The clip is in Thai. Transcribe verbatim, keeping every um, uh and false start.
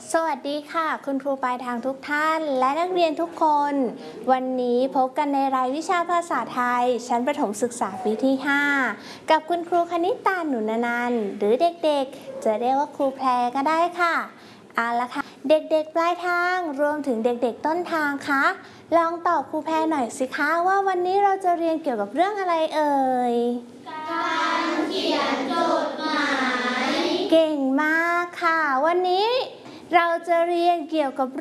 สวัสดีค่ะคุณครูปลายทางทุกท่านและนักเรียนทุกคนวันนี้พบกันในรายวิชาภาษาไทยชั้นประถมศึกษาปีที่ห้ากับคุณครูคณิตาหนุนนันท์หรือเด็กๆจะเรียกว่าครูแพรก็ได้ค่ะเอาละค่ะเด็กๆปลายทางรวมถึงเด็กๆต้นทางคะลองตอบครูแพรหน่อยสิคะว่าวันนี้เราจะเรียนเกี่ยวกับเรื่องอะไรเอ่ยการเขียนจดหมายเก่งมากค่ะวันนี้เราจะเรียนเกี่ยวกับ